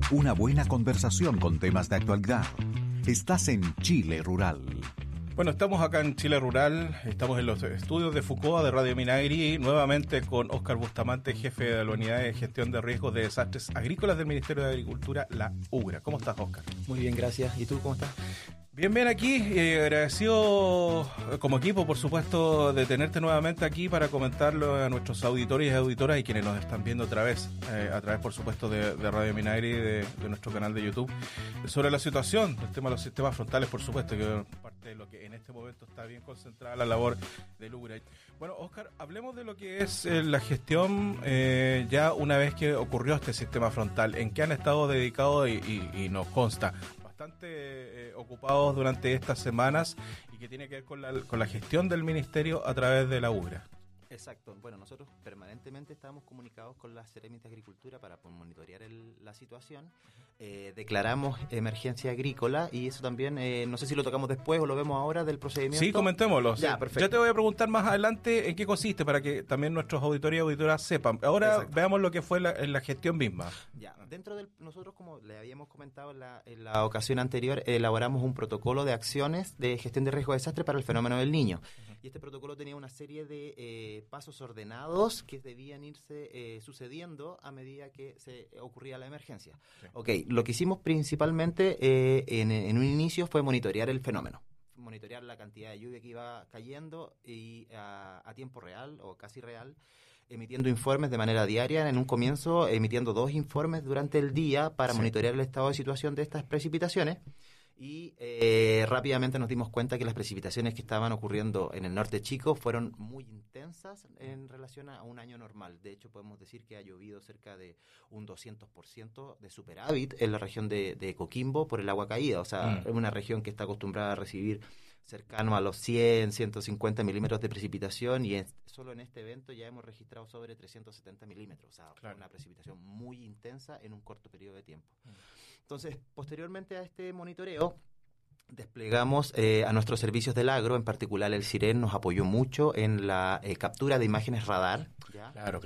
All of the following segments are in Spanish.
Una buena conversación con temas de actualidad. Estás en Chile Rural. Bueno, estamos acá en Chile Rural, estamos en los estudios de FUCOA de Radio Minagri, nuevamente con Óscar Bustamante, jefe de la Unidad de Gestión de Riesgos de Desastres Agrícolas del Ministerio de Agricultura, la UGRA. ¿Cómo estás, Óscar? Muy bien, gracias. ¿Y tú cómo estás? Bien aquí, agradecido como equipo, por supuesto, de tenerte nuevamente aquí para comentarlo a nuestros auditores y auditoras y quienes nos están viendo a través, por supuesto, de Radio Minagri, de nuestro canal de YouTube, sobre la situación del tema de los sistemas frontales, por supuesto, que es parte de lo que en este momento está bien concentrada la labor del UGRA. Bueno, Óscar, hablemos de lo que es la gestión ya una vez que ocurrió este sistema frontal. ¿En qué han estado dedicados y nos consta? Bastante ocupados durante estas semanas y que tiene que ver con la gestión del ministerio a través de la UGRA. Exacto. Bueno, nosotros permanentemente estamos comunicados con la Seremi de Agricultura para monitorear la situación. Declaramos emergencia agrícola y eso también, no sé si lo tocamos después o lo vemos ahora del procedimiento. Sí, comentémoslo. Ya, perfecto. Yo te voy a preguntar más adelante en qué consiste para que también nuestros auditores y auditoras sepan. Ahora Exacto. Veamos lo que fue la gestión misma. Ya, nosotros, como le habíamos comentado en la ocasión anterior, elaboramos un protocolo de acciones de gestión de riesgo de desastre para el fenómeno del Niño. Y este protocolo tenía una serie de pasos ordenados que debían irse sucediendo a medida que se ocurría la emergencia. Sí. Ok, lo que hicimos principalmente en un inicio fue monitorear el fenómeno, monitorear la cantidad de lluvia que iba cayendo y a tiempo real o casi real, emitiendo informes de manera diaria. En un comienzo emitiendo 2 informes durante el día para monitorear el estado de situación de estas precipitaciones. Y rápidamente nos dimos cuenta que las precipitaciones que estaban ocurriendo en el norte chico fueron muy intensas en relación a un año normal. De hecho, podemos decir que ha llovido cerca de un 200% de superávit en la región de Coquimbo por el agua caída. O sea, es una región que está acostumbrada a recibir cercano a los 100, 150 milímetros de precipitación y solo en este evento ya hemos registrado sobre 370 milímetros. O sea, claro, una precipitación muy intensa en un corto periodo de tiempo. Entonces, posteriormente a este monitoreo, desplegamos a nuestros servicios del agro, en particular el CIREN nos apoyó mucho en la captura de imágenes radar. ¿Ya? Claro.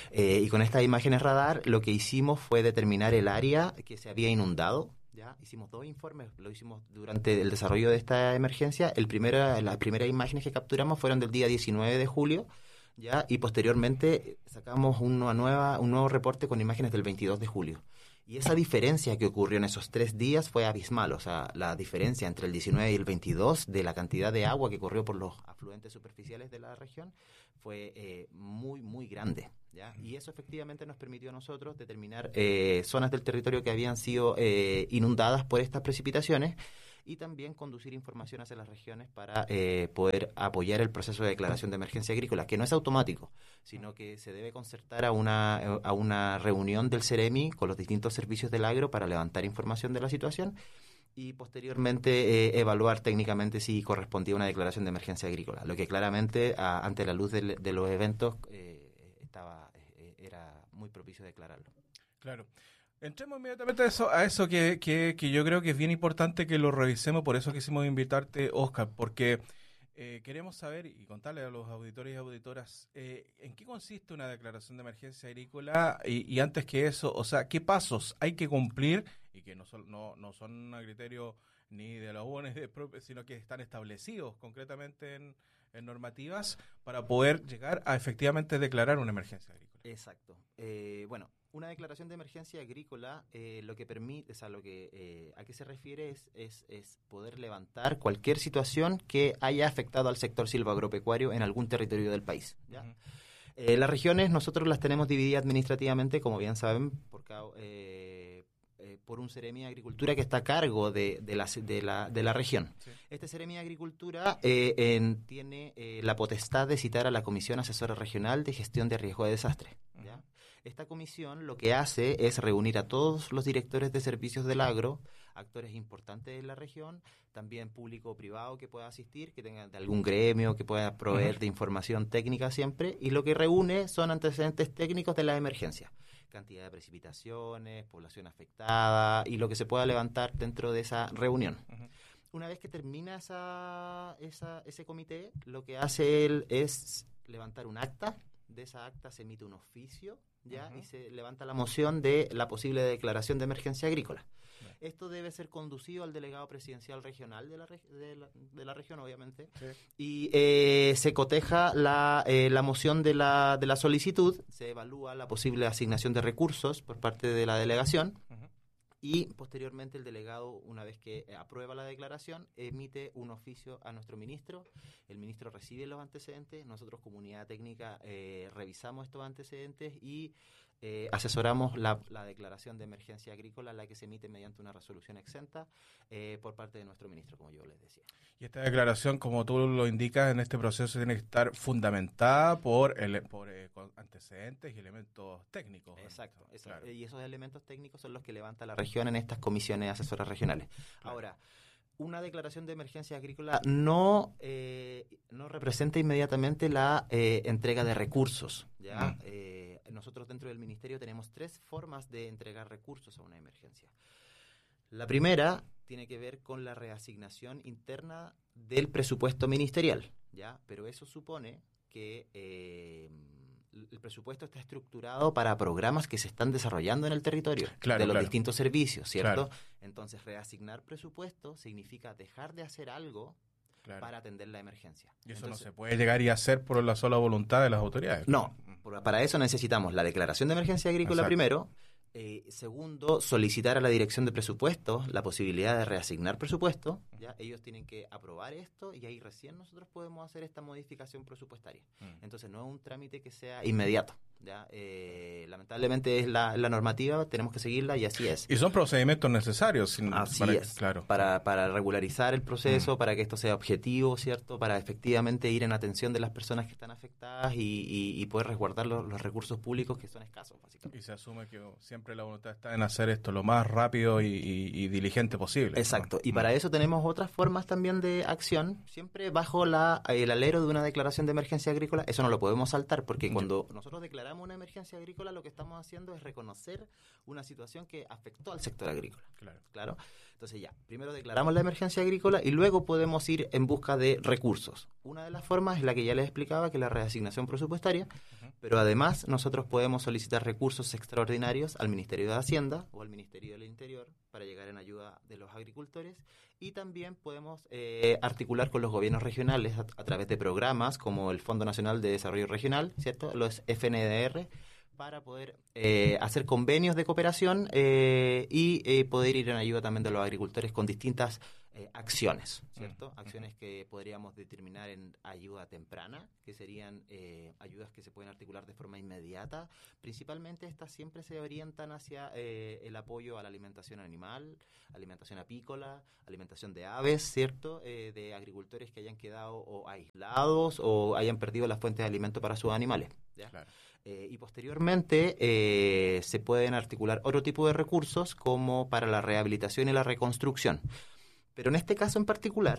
Y con estas imágenes radar lo que hicimos fue determinar el área que se había inundado. ¿Ya? Hicimos 2 informes, lo hicimos durante el desarrollo de esta emergencia. Las primeras imágenes que capturamos fueron del día 19 de julio. ¿Ya? Y posteriormente sacamos un nuevo reporte con imágenes del 22 de julio. Y esa diferencia que ocurrió en esos 3 días fue abismal. O sea, la diferencia entre el 19 y el 22 de la cantidad de agua que corrió por los afluentes superficiales de la región fue muy, muy grande. ¿Ya? Y eso efectivamente nos permitió a nosotros determinar zonas del territorio que habían sido inundadas por estas precipitaciones y también conducir información hacia las regiones para poder apoyar el proceso de declaración de emergencia agrícola, que no es automático, sino que se debe concertar a una reunión del CEREMI con los distintos servicios del agro para levantar información de la situación y posteriormente evaluar técnicamente si correspondía a una declaración de emergencia agrícola, lo que claramente ante la luz de los eventos era muy propicio declararlo. Claro. Entremos inmediatamente a eso que yo creo que es bien importante que lo revisemos, por eso quisimos invitarte, Óscar, porque queremos saber y contarle a los auditores y auditoras en qué consiste una declaración de emergencia agrícola y antes que eso, o sea, qué pasos hay que cumplir y que no son a criterio ni de la UNE, sino que están establecidos concretamente en normativas para poder llegar a efectivamente declarar una emergencia agrícola. Exacto. Bueno, una declaración de emergencia agrícola lo que permite, o sea, a qué se refiere es poder levantar cualquier situación que haya afectado al sector silvoagropecuario en algún territorio del país. ¿Ya? Uh-huh. Las regiones nosotros las tenemos divididas administrativamente, como bien saben, por un Seremi de Agricultura que está a cargo de la región. Sí. Este Seremi de Agricultura tiene la potestad de citar a la Comisión Asesora Regional de Gestión de Riesgo de Desastre. ¿Ya? Esta comisión lo que hace es reunir a todos los directores de servicios del agro, actores importantes de la región, también público o privado que pueda asistir, que tenga de algún gremio, que pueda proveer de información técnica siempre, y lo que reúne son antecedentes técnicos de la emergencia, cantidad de precipitaciones, población afectada y lo que se pueda levantar dentro de esa reunión. Uh-huh. Una vez que termina ese comité, lo que hace él es levantar un acta de esa acta se emite un oficio, ¿ya? Y se levanta la moción de la posible declaración de emergencia agrícola. Esto debe ser conducido al delegado presidencial regional de la región, obviamente, y se coteja la moción de la solicitud, se evalúa la posible asignación de recursos por parte de la delegación, y posteriormente el delegado, una vez que aprueba la declaración, emite un oficio a nuestro ministro. El ministro recibe los antecedentes, nosotros como unidad técnica revisamos estos antecedentes y asesoramos la declaración de emergencia agrícola, la que se emite mediante una resolución exenta por parte de nuestro ministro, como yo les decía. Y esta declaración, como tú lo indicas, en este proceso tiene que estar fundamentada por antecedentes y elementos técnicos. Exacto. Claro. Y esos elementos técnicos son los que levanta la región en estas comisiones asesoras regionales. Claro. Ahora, una declaración de emergencia agrícola no representa inmediatamente la entrega de recursos, ¿ya? Nosotros dentro del ministerio tenemos 3 formas de entregar recursos a una emergencia. La primera tiene que ver con la reasignación interna del presupuesto ministerial, ¿ya? Pero eso supone que el presupuesto está estructurado para programas que se están desarrollando en el territorio, de los distintos servicios, ¿cierto? Claro. Entonces, reasignar presupuesto significa dejar de hacer algo para atender la emergencia. Y eso no se puede llegar y hacer por la sola voluntad de las autoridades. No, para eso necesitamos la declaración de emergencia agrícola. Exacto. Primero. Segundo, solicitar a la dirección de presupuestos la posibilidad de reasignar presupuesto. ¿Ya? Ellos tienen que aprobar esto y ahí recién nosotros podemos hacer esta modificación presupuestaria. Entonces no es un trámite que sea inmediato, ¿ya? Lamentablemente es la normativa, tenemos que seguirla y así es. Y son procedimientos necesarios. Para regularizar el proceso, para que esto sea objetivo, ¿cierto? Para efectivamente ir en atención de las personas que están afectadas y poder resguardar los recursos públicos que son escasos, básicamente. Y se asume que siempre la voluntad está en hacer esto lo más rápido y diligente posible. Exacto. Y para eso tenemos otras formas también de acción, siempre bajo el alero de una declaración de emergencia agrícola. Eso no lo podemos saltar, porque cuando nosotros declaramos una emergencia agrícola, lo que estamos haciendo es reconocer una situación que afectó al sector agrícola. Claro. Entonces primero declaramos la emergencia agrícola y luego podemos ir en busca de recursos. Una de las formas es la que ya les explicaba, que es la reasignación presupuestaria, pero además nosotros podemos solicitar recursos extraordinarios al Ministerio de Hacienda o al Ministerio del Interior para llegar en ayuda de los agricultores, y también podemos articular con los gobiernos regionales a través de programas como el Fondo Nacional de Desarrollo Regional, ¿cierto? Los FNDR, para poder hacer convenios de cooperación y poder ir en ayuda también de los agricultores con distintas acciones, ¿cierto? Acciones que podríamos determinar en ayuda temprana, que serían ayudas que se pueden articular de forma inmediata. Principalmente estas siempre se orientan hacia el apoyo a la alimentación animal, alimentación apícola, alimentación de aves, ¿cierto? De agricultores que hayan quedado o aislados o hayan perdido las fuentes de alimento para sus animales, ¿ya? Claro. Y posteriormente se pueden articular otro tipo de recursos como para la rehabilitación y la reconstrucción. Pero en este caso en particular,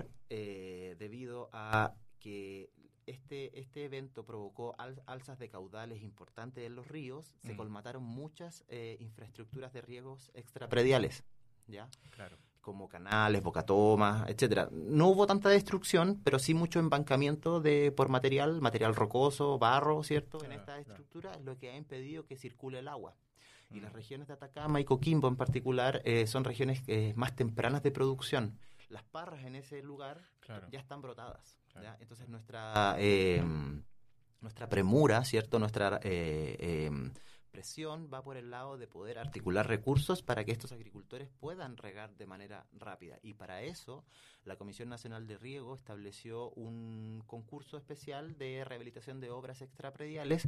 debido a que este evento provocó alzas de caudales importantes en los ríos, se colmataron muchas infraestructuras de riegos extraprediales, ¿ya? Claro. Como canales, bocatomas, etcétera. No hubo tanta destrucción, pero sí mucho embancamiento por material rocoso, barro, ¿cierto? En esta estructura es lo que ha impedido que circule el agua. Y las regiones de Atacama y Coquimbo en particular son regiones más tempranas de producción. Las parras en ese lugar ya están brotadas. ¿Ya? Entonces nuestra premura, ¿cierto? Nuestra presión va por el lado de poder articular recursos para que estos agricultores puedan regar de manera rápida. Y para eso la Comisión Nacional de Riego estableció un concurso especial de rehabilitación de obras extraprediales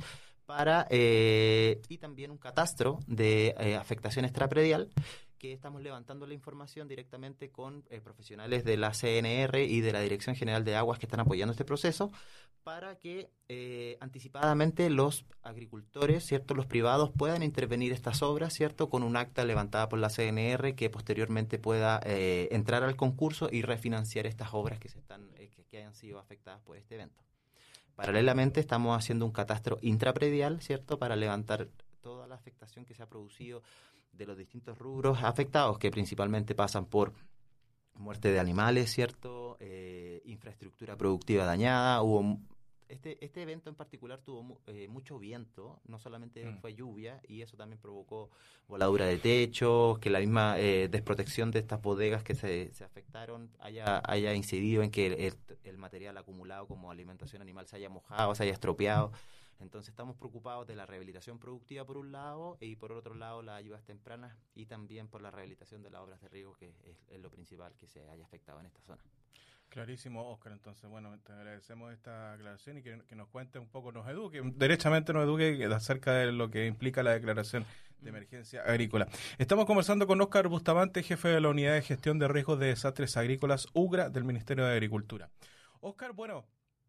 y también un catastro de afectación extrapredial, que estamos levantando la información directamente con profesionales de la CNR y de la Dirección General de Aguas que están apoyando este proceso, para que anticipadamente los agricultores, ¿cierto?, los privados puedan intervenir estas obras, ¿cierto?, con un acta levantada por la CNR que posteriormente pueda entrar al concurso y refinanciar estas obras que hayan sido afectadas por este evento. Paralelamente estamos haciendo un catastro intrapredial, ¿cierto?, para levantar toda la afectación que se ha producido de los distintos rubros afectados, que principalmente pasan por muerte de animales, ¿cierto?, infraestructura productiva dañada, hubo Este evento en particular tuvo mucho viento, no solamente fue lluvia, y eso también provocó voladura de techo, que la misma desprotección de estas bodegas que se afectaron haya incidido en que el material acumulado como alimentación animal se haya mojado, se haya estropeado. Entonces estamos preocupados de la rehabilitación productiva por un lado y por otro lado las ayudas tempranas y también por la rehabilitación de las obras de riego, que es lo principal que se haya afectado en esta zona. Clarísimo, Óscar. Entonces, bueno, te agradecemos esta aclaración y que nos cuente un poco, derechamente nos eduque acerca de lo que implica la declaración de emergencia agrícola. Estamos conversando con Óscar Bustamante, jefe de la Unidad de Gestión de Riesgos de Desastres Agrícolas, UGRA, del Ministerio de Agricultura. Óscar, bueno,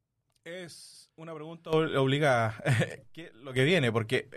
es una pregunta obligada. ¿Qué es lo que viene? Porque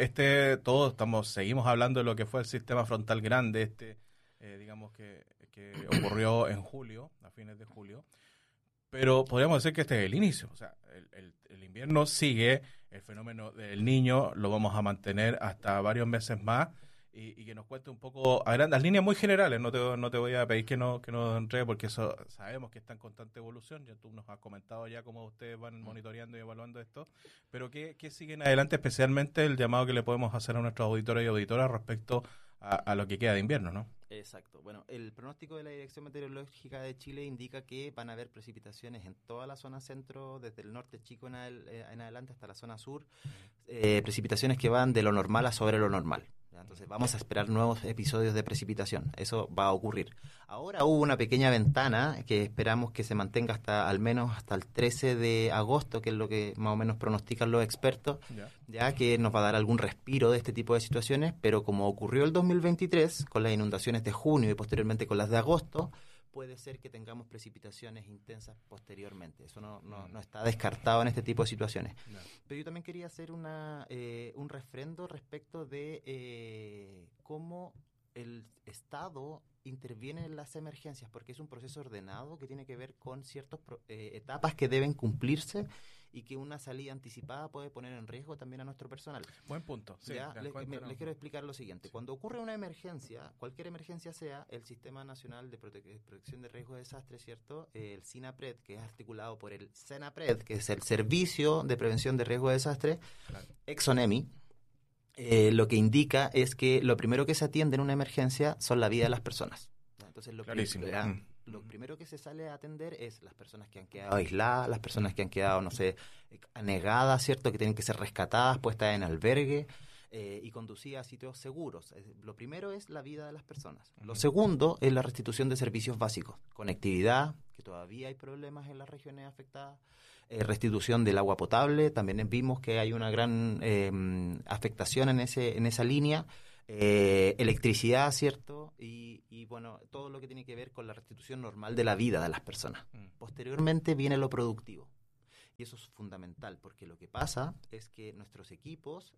seguimos hablando de lo que fue el sistema frontal grande, digamos que ocurrió en julio, a fines de julio. Pero podríamos decir que este es el inicio. O sea, el invierno sigue, el fenómeno del Niño lo vamos a mantener hasta varios meses más. Y que nos cuente un poco a grandes líneas muy generales. No te voy a pedir que nos entregue, porque eso sabemos que está en constante evolución. Ya tú nos has comentado ya cómo ustedes van monitoreando y evaluando esto. Pero ¿qué siguen adelante, especialmente el llamado que le podemos hacer a nuestros auditores y auditoras respecto a lo que queda de invierno, ¿no? Exacto. Bueno, el pronóstico de la Dirección Meteorológica de Chile indica que van a haber precipitaciones en toda la zona centro, desde el norte chico en adelante hasta la zona sur, precipitaciones que van de lo normal a sobre lo normal. Entonces vamos a esperar nuevos episodios de precipitación. Eso va a ocurrir. Ahora hubo una pequeña ventana que esperamos que se mantenga al menos hasta el 13 de agosto, que es lo que más o menos pronostican los expertos, ya que nos va a dar algún respiro de este tipo de situaciones, pero como ocurrió el 2023, con las inundaciones de junio y posteriormente con las de agosto, puede ser que tengamos precipitaciones intensas posteriormente. Eso no está descartado en este tipo de situaciones. No. Pero yo también quería hacer un refrendo respecto de cómo el Estado interviene en las emergencias, porque es un proceso ordenado que tiene que ver con ciertas etapas que deben cumplirse y que una salida anticipada puede poner en riesgo también a nuestro personal. Buen punto. Sí, les quiero explicar lo siguiente. Sí. Cuando ocurre una emergencia, cualquier emergencia sea, el Sistema Nacional de Protección de Riesgo de Desastres, ¿cierto? El SINAPRED, que es articulado por el SENAPRED, que es el Servicio de Prevención de Riesgo de Desastres, claro. ExxonEmi, lo que indica es que lo primero que se atiende en una emergencia son la vida de las personas. Entonces, lo primero que se sale a atender es las personas que han quedado aisladas, las personas que han quedado, anegadas, ¿cierto? Que tienen que ser rescatadas, puestas en albergue y conducidas a sitios seguros. Lo primero es la vida de las personas. Lo segundo es la restitución de servicios básicos. Conectividad, que todavía hay problemas en las regiones afectadas. Restitución del agua potable, también vimos que hay una gran afectación en esa línea. Electricidad, ¿cierto? Y bueno, todo lo que tiene que ver con la restitución normal de la vida de las personas. Posteriormente viene lo productivo. Y eso es fundamental, porque lo que pasa es que nuestros equipos,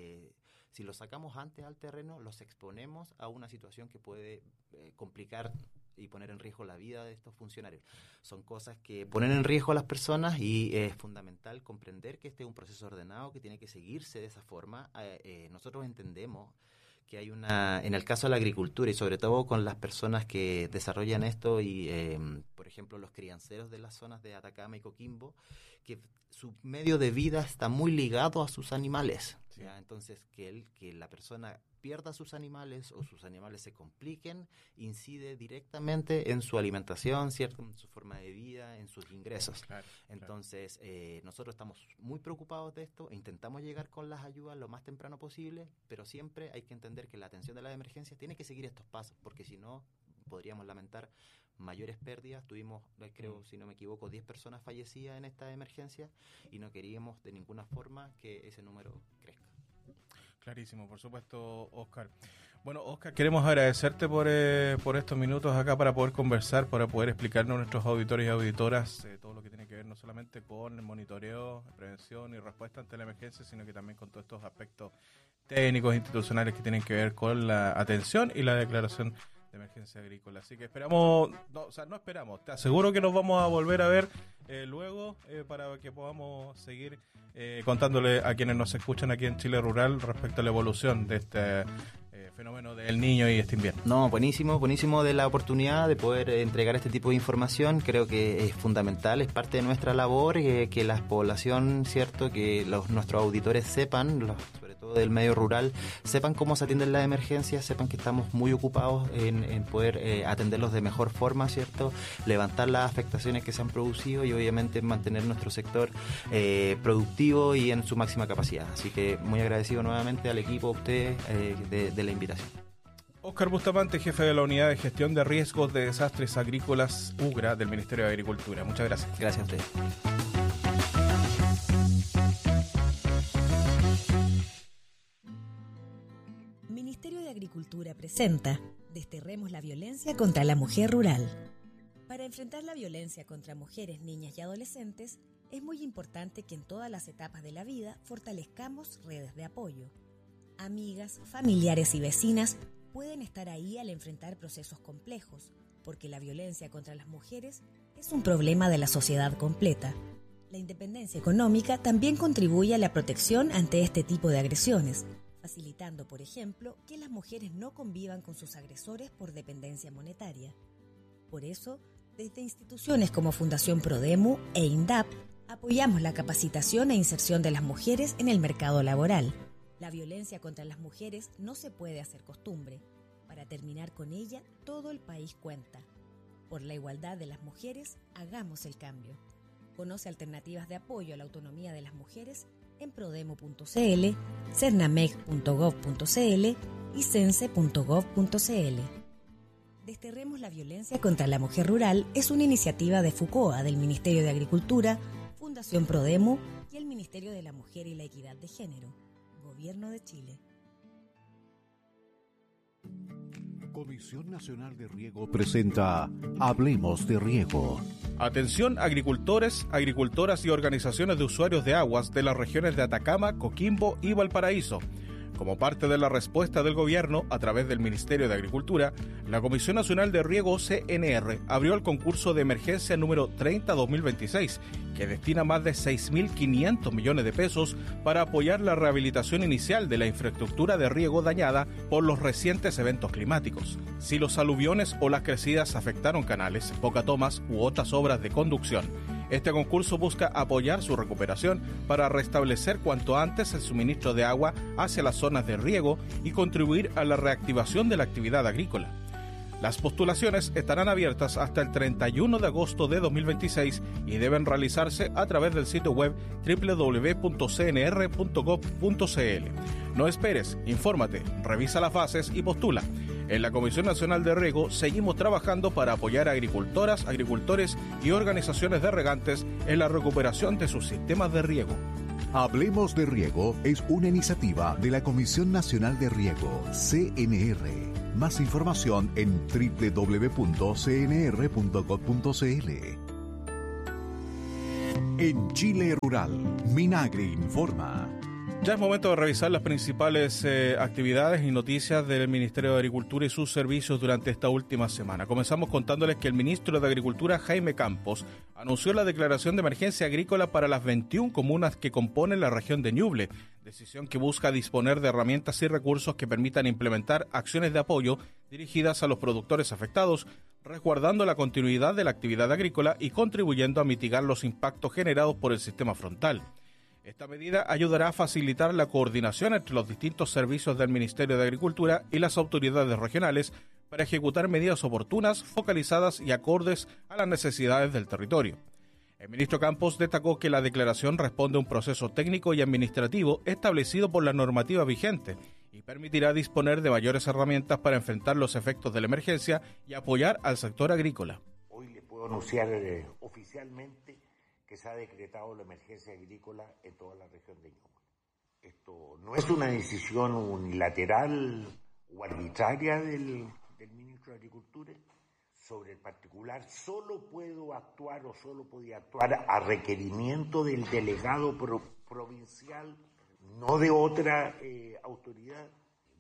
si los sacamos antes al terreno, los exponemos a una situación que puede complicar y poner en riesgo la vida de estos funcionarios. Son cosas que ponen en riesgo a las personas y es fundamental comprender que este es un proceso ordenado que tiene que seguirse de esa forma. Nosotros entendemos que hay en el caso de la agricultura y sobre todo con las personas que desarrollan esto y, por ejemplo, los crianceros de las zonas de Atacama y Coquimbo, que su medio de vida está muy ligado a sus animales. Sí. Entonces, que la persona pierda sus animales o sus animales se compliquen, incide directamente en su alimentación, ¿cierto? En su forma de vida, en sus ingresos. Claro, entonces, nosotros estamos muy preocupados de esto, intentamos llegar con las ayudas lo más temprano posible, pero siempre hay que entender que la atención de las emergencias tiene que seguir estos pasos, porque si no, podríamos lamentar mayores pérdidas. Tuvimos, creo, si no me equivoco, 10 personas fallecidas en esta emergencia y no queríamos de ninguna forma que ese número crezca. Clarísimo, por supuesto, Óscar. Bueno, Óscar, queremos agradecerte por estos minutos acá para poder conversar, para poder explicarnos a nuestros auditores y auditoras todo lo que tiene que ver no solamente con el monitoreo, prevención y respuesta ante la emergencia, sino que también con todos estos aspectos técnicos, institucionales que tienen que ver con la atención y la declaración de de emergencia agrícola. Así que esperamos, no esperamos, te aseguro que nos vamos a volver a ver luego para que podamos seguir contándole a quienes nos escuchan aquí en Chile Rural respecto a la evolución de este fenómeno del Niño y este invierno. No, buenísimo de la oportunidad de poder entregar este tipo de información. Creo que es fundamental, es parte de nuestra labor que la población, cierto, que nuestros auditores sepan, sobre todo del medio rural, sepan cómo se atienden las emergencias, sepan que estamos muy ocupados en poder atenderlos de mejor forma, cierto, levantar las afectaciones que se han producido y obviamente mantener nuestro sector productivo y en su máxima capacidad. Así que muy agradecido nuevamente al equipo, a ustedes, de la invitación. Óscar Bustamante, jefe de la Unidad de Gestión de Riesgos de Desastres Agrícolas UGRA del Ministerio de Agricultura. Muchas gracias. Gracias a ustedes. Ministerio de Agricultura presenta Desterremos la violencia contra la mujer rural. Para enfrentar la violencia contra mujeres, niñas y adolescentes, es muy importante que en todas las etapas de la vida fortalezcamos redes de apoyo. Amigas, familiares y vecinas pueden estar ahí al enfrentar procesos complejos, porque la violencia contra las mujeres es un problema de la sociedad completa. La independencia económica también contribuye a la protección ante este tipo de agresiones, facilitando, por ejemplo, que las mujeres no convivan con sus agresores por dependencia monetaria. Por eso, desde instituciones como Fundación Prodemu e INDAP, apoyamos la capacitación e inserción de las mujeres en el mercado laboral. La violencia contra las mujeres no se puede hacer costumbre. Para terminar con ella, todo el país cuenta. Por la igualdad de las mujeres, hagamos el cambio. Conoce alternativas de apoyo a la autonomía de las mujeres en prodemu.cl, cernameg.gov.cl y cense.gov.cl. Desterremos la violencia contra la mujer rural es una iniciativa de FUCOA del Ministerio de Agricultura, Fundación Prodemu y el Ministerio de la Mujer y la Equidad de Género. Gobierno de Chile. Comisión Nacional de Riego presenta Hablemos de Riego. Atención agricultores, agricultoras y organizaciones de usuarios de aguas de las regiones de Atacama, Coquimbo y Valparaíso. Como parte de la respuesta del gobierno a través del Ministerio de Agricultura, la Comisión Nacional de Riego CNR abrió el concurso de emergencia número 30-2026, que destina más de 6.500 millones de pesos para apoyar la rehabilitación inicial de la infraestructura de riego dañada por los recientes eventos climáticos. Si los aluviones o las crecidas afectaron canales, bocatomas u otras obras de conducción, este concurso busca apoyar su recuperación para restablecer cuanto antes el suministro de agua hacia las zonas de riego y contribuir a la reactivación de la actividad agrícola. Las postulaciones estarán abiertas hasta el 31 de agosto de 2026 y deben realizarse a través del sitio web www.cnr.gov.cl. No esperes, infórmate, revisa las bases y postula. En la Comisión Nacional de Riego seguimos trabajando para apoyar a agricultoras, agricultores y organizaciones de regantes en la recuperación de sus sistemas de riego. Hablemos de Riego es una iniciativa de la Comisión Nacional de Riego, CNR. Más información en www.cnr.gov.cl. En Chile Rural, Minagri informa. Ya es momento de revisar las principales actividades y noticias del Ministerio de Agricultura y sus servicios durante esta última semana. Comenzamos contándoles que el ministro de Agricultura, Jaime Campos, anunció la declaración de emergencia agrícola para las 21 comunas que componen la región de Ñuble, decisión que busca disponer de herramientas y recursos que permitan implementar acciones de apoyo dirigidas a los productores afectados, resguardando la continuidad de la actividad agrícola y contribuyendo a mitigar los impactos generados por el sistema frontal. Esta medida ayudará a facilitar la coordinación entre los distintos servicios del Ministerio de Agricultura y las autoridades regionales para ejecutar medidas oportunas, focalizadas y acordes a las necesidades del territorio. El ministro Campos destacó que la declaración responde a un proceso técnico y administrativo establecido por la normativa vigente y permitirá disponer de mayores herramientas para enfrentar los efectos de la emergencia y apoyar al sector agrícola. Hoy le puedo anunciar oficialmente que se ha decretado la emergencia agrícola en toda la región de Ñuble. Esto no es una decisión unilateral o arbitraria del ministro de Agricultura. Sobre el particular solo puedo actuar o solo podía actuar a requerimiento del delegado provincial, no de otra autoridad.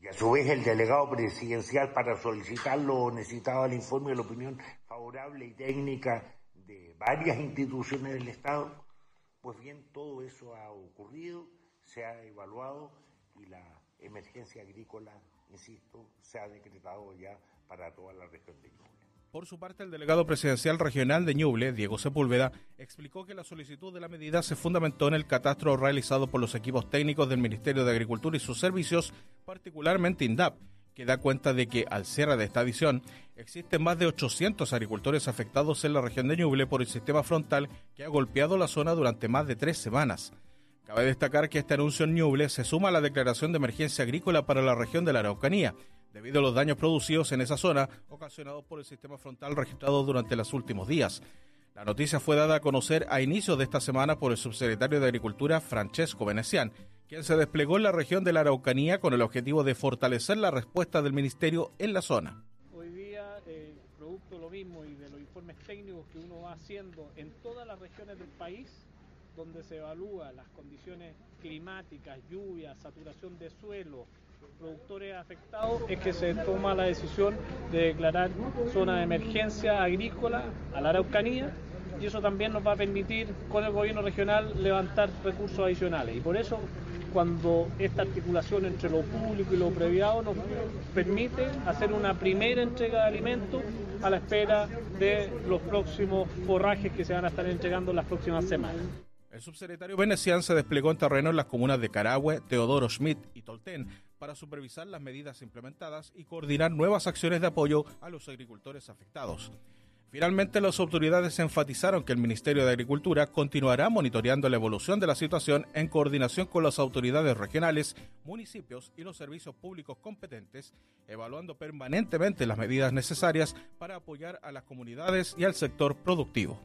Y a su vez el delegado presidencial, para solicitarlo, necesitaba el informe de la opinión favorable y técnica de varias instituciones del Estado. Pues bien, todo eso ha ocurrido, se ha evaluado y la emergencia agrícola, insisto, se ha decretado ya para toda la región de Ñuble. Por su parte, el delegado presidencial regional de Ñuble, Diego Sepúlveda, explicó que la solicitud de la medida se fundamentó en el catastro realizado por los equipos técnicos del Ministerio de Agricultura y sus servicios, particularmente INDAP, que da cuenta de que al cierre de esta edición existen más de 800 agricultores afectados en la región de Ñuble por el sistema frontal que ha golpeado la zona durante más de 3 semanas. Cabe destacar que este anuncio en Ñuble se suma a la declaración de emergencia agrícola para la región de la Araucanía, debido a los daños producidos en esa zona ocasionados por el sistema frontal registrado durante los últimos días. La noticia fue dada a conocer a inicios de esta semana por el subsecretario de Agricultura, Francesco Venecián, quien se desplegó en la región de la Araucanía con el objetivo de fortalecer la respuesta del Ministerio en la zona. Hoy día, producto de lo mismo y de los informes técnicos que uno va haciendo en todas las regiones del país, donde se evalúan las condiciones climáticas, lluvias, saturación de suelo, productores afectados, es que se toma la decisión de declarar zona de emergencia agrícola a la Araucanía, y eso también nos va a permitir con el gobierno regional levantar recursos adicionales. Y por eso, cuando esta articulación entre lo público y lo privado nos permite hacer una primera entrega de alimentos a la espera de los próximos forrajes que se van a estar entregando en las próximas semanas. El subsecretario Venecián se desplegó en terreno en las comunas de Carahue, Teodoro Schmidt y Tolten para supervisar las medidas implementadas y coordinar nuevas acciones de apoyo a los agricultores afectados. Finalmente, las autoridades enfatizaron que el Ministerio de Agricultura continuará monitoreando la evolución de la situación en coordinación con las autoridades regionales, municipios y los servicios públicos competentes, evaluando permanentemente las medidas necesarias para apoyar a las comunidades y al sector productivo.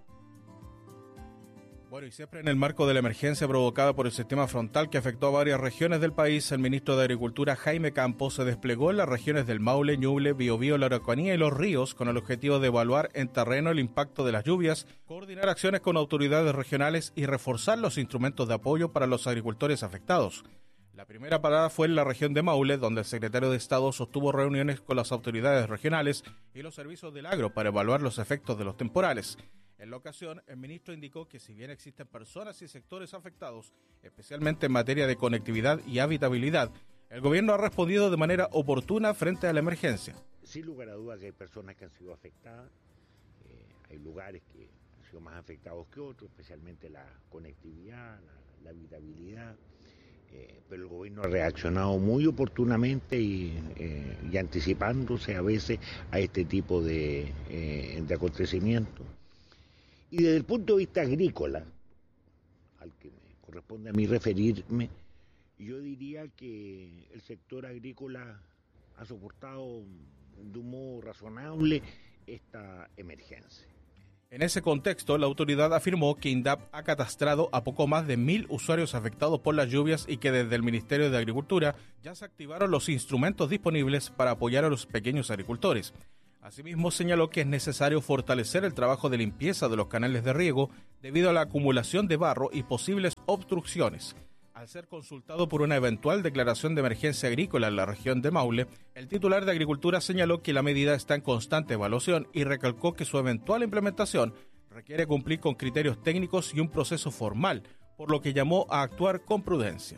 Bueno, y siempre en el marco de la emergencia provocada por el sistema frontal que afectó a varias regiones del país, el ministro de Agricultura, Jaime Campos, se desplegó en las regiones del Maule, Ñuble, Biobío, la Araucanía y Los Ríos con el objetivo de evaluar en terreno el impacto de las lluvias, coordinar acciones con autoridades regionales y reforzar los instrumentos de apoyo para los agricultores afectados. La primera parada fue en la región de Maule, donde el secretario de Estado sostuvo reuniones con las autoridades regionales y los servicios del agro para evaluar los efectos de los temporales. En la ocasión, el ministro indicó que si bien existen personas y sectores afectados, especialmente en materia de conectividad y habitabilidad, el gobierno ha respondido de manera oportuna frente a la emergencia. Sin lugar a dudas que hay personas que han sido afectadas, hay lugares que han sido más afectados que otros, especialmente la conectividad, la habitabilidad, pero el gobierno ha reaccionado muy oportunamente y anticipándose a veces a este tipo de acontecimientos. Y desde el punto de vista agrícola, al que me corresponde a mí referirme, yo diría que el sector agrícola ha soportado de un modo razonable esta emergencia. En ese contexto, la autoridad afirmó que INDAP ha catastrado a poco más de 1.000 usuarios afectados por las lluvias y que desde el Ministerio de Agricultura ya se activaron los instrumentos disponibles para apoyar a los pequeños agricultores. Asimismo, señaló que es necesario fortalecer el trabajo de limpieza de los canales de riego debido a la acumulación de barro y posibles obstrucciones. Al ser consultado por una eventual declaración de emergencia agrícola en la región de Maule, el titular de Agricultura señaló que la medida está en constante evaluación y recalcó que su eventual implementación requiere cumplir con criterios técnicos y un proceso formal, por lo que llamó a actuar con prudencia.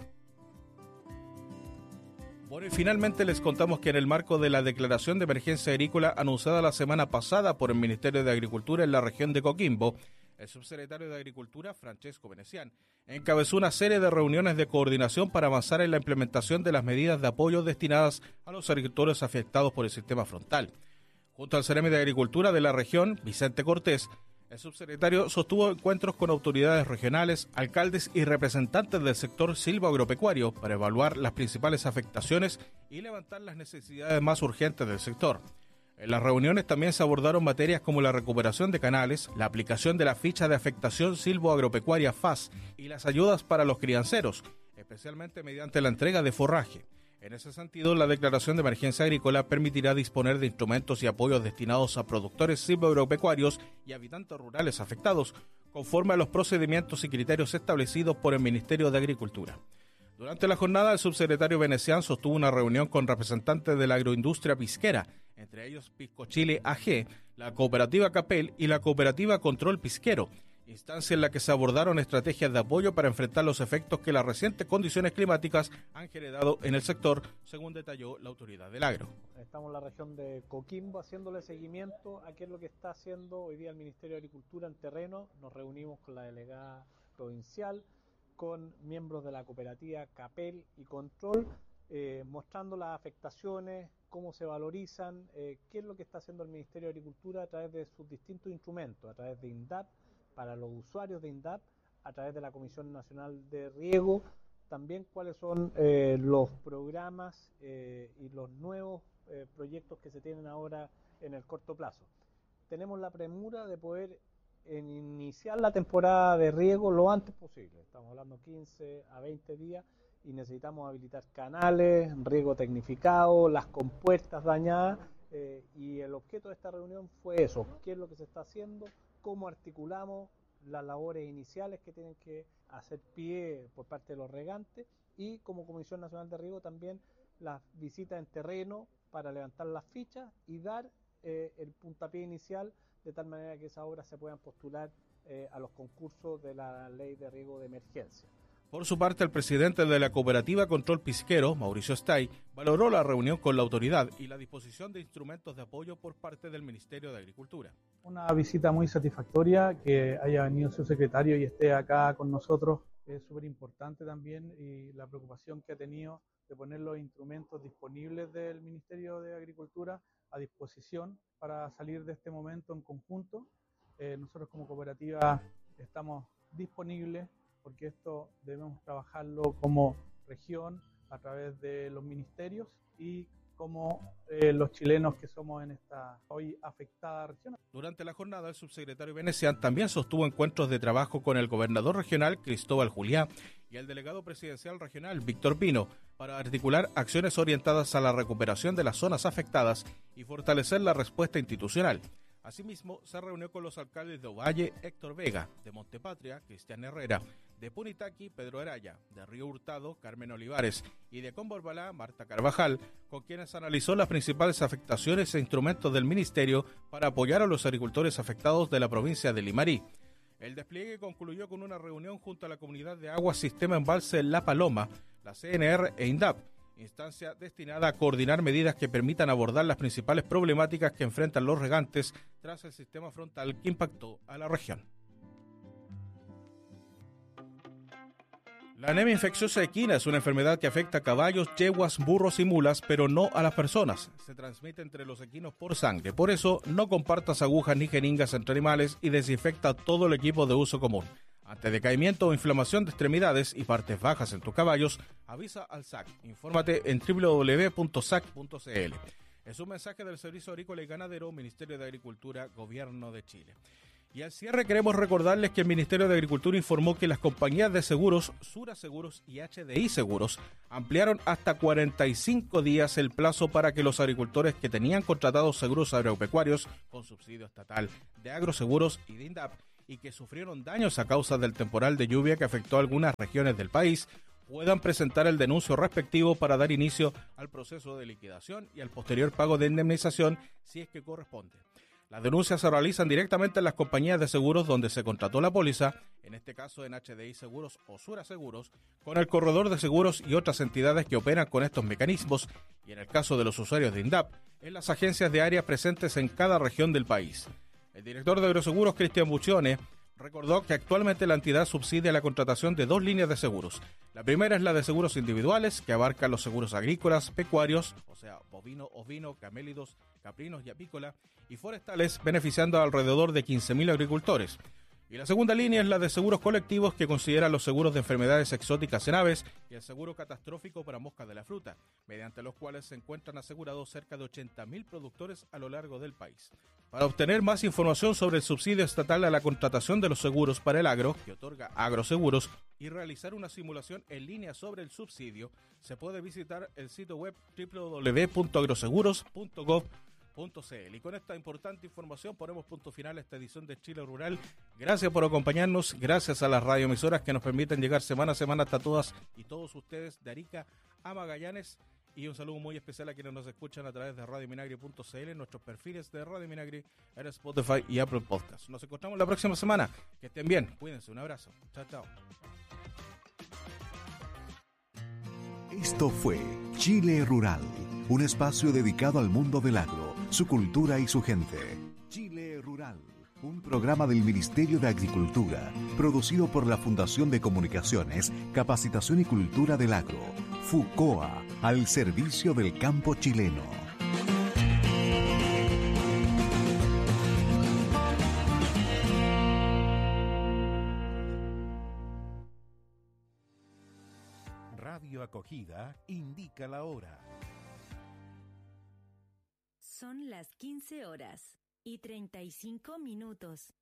Bueno, y finalmente les contamos que en el marco de la declaración de emergencia agrícola anunciada la semana pasada por el Ministerio de Agricultura en la región de Coquimbo, el subsecretario de Agricultura, Francesco Venecián, encabezó una serie de reuniones de coordinación para avanzar en la implementación de las medidas de apoyo destinadas a los agricultores afectados por el sistema frontal. Junto al Ceremi de Agricultura de la región, Vicente Cortés, el subsecretario sostuvo encuentros con autoridades regionales, alcaldes y representantes del sector silvoagropecuario para evaluar las principales afectaciones y levantar las necesidades más urgentes del sector. En las reuniones también se abordaron materias como la recuperación de canales, la aplicación de la ficha de afectación silvoagropecuaria FAS y las ayudas para los crianceros, especialmente mediante la entrega de forraje. En ese sentido, la declaración de emergencia agrícola permitirá disponer de instrumentos y apoyos destinados a productores silvoagropecuarios y habitantes rurales afectados, conforme a los procedimientos y criterios establecidos por el Ministerio de Agricultura. Durante la jornada, el subsecretario Venecián sostuvo una reunión con representantes de la agroindustria pisquera, entre ellos Piscochile AG, la cooperativa Capel y la cooperativa Control Pisquero, instancia en la que se abordaron estrategias de apoyo para enfrentar los efectos que las recientes condiciones climáticas han generado en el sector, según detalló la autoridad del agro. Estamos en la región de Coquimbo haciéndole seguimiento a qué es lo que está haciendo hoy día el Ministerio de Agricultura en terreno. Nos reunimos con la delegada provincial, con miembros de la cooperativa Capel y Control, mostrando las afectaciones, cómo se valorizan, qué es lo que está haciendo el Ministerio de Agricultura a través de sus distintos instrumentos, a través de INDAP, para los usuarios de INDAP, a través de la Comisión Nacional de Riego, también cuáles son los programas y los nuevos proyectos que se tienen ahora en el corto plazo. Tenemos la premura de poder iniciar la temporada de riego lo antes posible. Estamos hablando 15 a 20 días y necesitamos habilitar canales, riego tecnificado, las compuertas dañadas y el objeto de esta reunión fue eso, qué es lo que se está haciendo, cómo articulamos las labores iniciales que tienen que hacer pie por parte de los regantes y como Comisión Nacional de Riego también las visitas en terreno para levantar las fichas y dar el puntapié inicial de tal manera que esas obras se puedan postular a los concursos de la Ley de Riego de Emergencia. Por su parte, el presidente de la cooperativa Control Pisquero, Mauricio Stay, valoró la reunión con la autoridad y la disposición de instrumentos de apoyo por parte del Ministerio de Agricultura. Una visita muy satisfactoria, que haya venido su secretario y esté acá con nosotros es súper importante también, y la preocupación que ha tenido de poner los instrumentos disponibles del Ministerio de Agricultura a disposición para salir de este momento en conjunto. Nosotros como cooperativa estamos disponibles porque esto debemos trabajarlo como región a través de los ministerios y como los chilenos que somos en esta hoy afectada región. Durante la jornada, el subsecretario Venecián también sostuvo encuentros de trabajo con el gobernador regional, Cristóbal Juliá, y el delegado presidencial regional, Víctor Pino, para articular acciones orientadas a la recuperación de las zonas afectadas y fortalecer la respuesta institucional. Asimismo, se reunió con los alcaldes de Ovalle, Héctor Vega, de Montepatria, Cristian Herrera, de Punitaqui, Pedro Araya, de Río Hurtado, Carmen Olivares, y de Comborbalá, Marta Carvajal, con quienes analizó las principales afectaciones e instrumentos del Ministerio para apoyar a los agricultores afectados de la provincia de Limarí. El despliegue concluyó con una reunión junto a la Comunidad de Aguas Sistema Embalse La Paloma, la CNR e INDAP, instancia destinada a coordinar medidas que permitan abordar las principales problemáticas que enfrentan los regantes tras el sistema frontal que impactó a la región. La anemia infecciosa equina es una enfermedad que afecta a caballos, yeguas, burros y mulas, pero no a las personas. Se transmite entre los equinos por sangre. Por eso, no compartas agujas ni jeringas entre animales y desinfecta todo el equipo de uso común. Ante decaimiento o inflamación de extremidades y partes bajas en tus caballos, avisa al SAC. Infórmate en www.sac.cl. Es un mensaje del Servicio Agrícola y Ganadero, Ministerio de Agricultura, Gobierno de Chile. Y al cierre queremos recordarles que el Ministerio de Agricultura informó que las compañías de seguros, Sura Seguros y HDI Seguros, ampliaron hasta 45 días el plazo para que los agricultores que tenían contratados seguros agropecuarios con subsidio estatal de Agroseguros y de INDAP y que sufrieron daños a causa del temporal de lluvia que afectó a algunas regiones del país, puedan presentar el denuncio respectivo para dar inicio al proceso de liquidación y al posterior pago de indemnización si es que corresponde. Las denuncias se realizan directamente en las compañías de seguros donde se contrató la póliza, en este caso en HDI Seguros o Sura Seguros, con el corredor de seguros y otras entidades que operan con estos mecanismos, y en el caso de los usuarios de INDAP, en las agencias de área presentes en cada región del país. El director de Agroseguros, Cristian Buccione, recordó que actualmente la entidad subsidia la contratación de 2 líneas de seguros. La primera es la de seguros individuales, que abarca los seguros agrícolas, pecuarios, o sea, bovino, ovino, camélidos, caprinos y apícola, y forestales, beneficiando a alrededor de 15.000 agricultores. Y la segunda línea es la de seguros colectivos, que considera los seguros de enfermedades exóticas en aves y el seguro catastrófico para moscas de la fruta, mediante los cuales se encuentran asegurados cerca de 80.000 productores a lo largo del país. Para obtener más información sobre el subsidio estatal a la contratación de los seguros para el agro, que otorga Agroseguros, y realizar una simulación en línea sobre el subsidio, se puede visitar el sitio web www.agroseguros.gov.cl. Y con esta importante información ponemos punto final a esta edición de Chile Rural. Gracias por acompañarnos, gracias a las radioemisoras que nos permiten llegar semana a semana hasta todas y todos ustedes de Arica a Magallanes. Y un saludo muy especial a quienes nos escuchan a través de radiominagri.cl, en nuestros perfiles de Radio Minagri, en Spotify y Apple Podcast. Nos encontramos la próxima semana. Que estén bien, cuídense, un abrazo. Chao, chao. Esto fue Chile Rural, un espacio dedicado al mundo del agro, su cultura y su gente. Chile Rural, un programa del Ministerio de Agricultura, producido por la Fundación de Comunicaciones, Capacitación y Cultura del Agro, FUCOA, al servicio del campo chileno. Radio Acogida indica la hora. Son las 15 horas y 35 minutos.